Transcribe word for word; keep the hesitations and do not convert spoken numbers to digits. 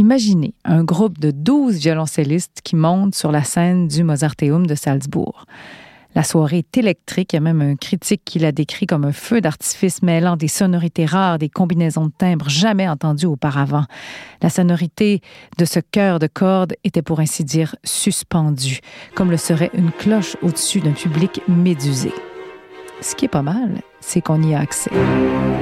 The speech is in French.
Imaginez un groupe de douze violoncellistes qui montent sur la scène du Mozarteum de Salzbourg. La soirée est électrique. Il y a même un critique qui la décrit comme un feu d'artifice mêlant des sonorités rares, des combinaisons de timbres jamais entendues auparavant. La sonorité de ce chœur de cordes était pour ainsi dire suspendue, comme le serait une cloche au-dessus d'un public médusé. Ce qui est pas mal, c'est qu'on y a accès.